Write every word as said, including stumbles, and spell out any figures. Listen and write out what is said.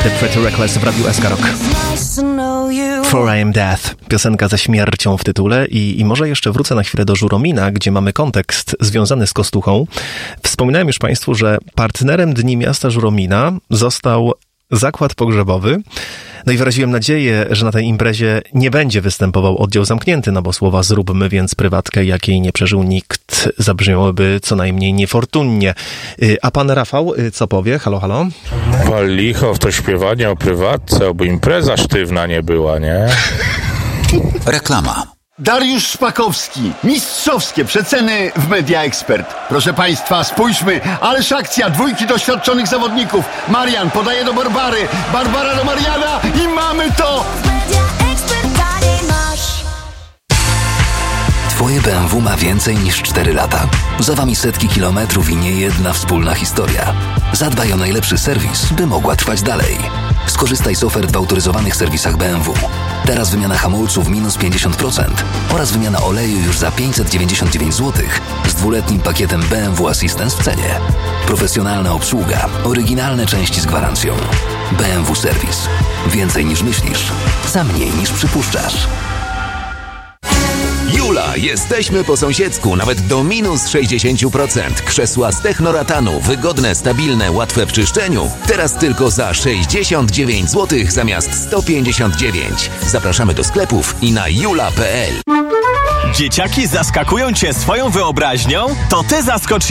The Pretty Reckless w Radiu S K Rock. For I am Death. Piosenka ze śmiercią w tytule i, i może jeszcze wrócę na chwilę do Żuromina, gdzie mamy kontekst związany z Kostuchą. Wspominałem już Państwu, że partnerem Dni Miasta Żuromina został zakład pogrzebowy. No i wyraziłem nadzieję, że na tej imprezie nie będzie występował oddział zamknięty, no bo słowa "zróbmy więc prywatkę, jakiej nie przeżył nikt" zabrzmiałyby co najmniej niefortunnie. A pan Rafał co powie? Halo, halo? Pal licho w to śpiewanie o prywatce, oby impreza sztywna nie była, nie? Reklama. Dariusz Szpakowski. Mistrzowskie przeceny w Media Expert. Proszę Państwa, spójrzmy. Ależ akcja dwójki doświadczonych zawodników. Marian podaje do Barbary. Barbara do Mariana i mamy to! Twoje B M W ma więcej niż cztery lata. Za wami setki kilometrów i nie jedna wspólna historia. Zadbaj o najlepszy serwis, by mogła trwać dalej. Skorzystaj z ofert w autoryzowanych serwisach B M W. Teraz wymiana hamulców minus pięćdziesiąt procent oraz wymiana oleju już za pięćset dziewięćdziesiąt dziewięć złotych z dwuletnim pakietem B M W Assistance w cenie. Profesjonalna obsługa, oryginalne części z gwarancją. B M W Serwis. Więcej niż myślisz, za mniej niż przypuszczasz. Jula, jesteśmy po sąsiedzku, nawet do minus sześćdziesiąt procent. Krzesła z Technoratanu, wygodne, stabilne, łatwe w czyszczeniu. Teraz tylko za sześćdziesiąt dziewięć złotych zamiast sto pięćdziesiąt dziewięć. Zapraszamy do sklepów i na jula kropka p l. Dzieciaki zaskakują Cię swoją wyobraźnią? To Ty zaskocz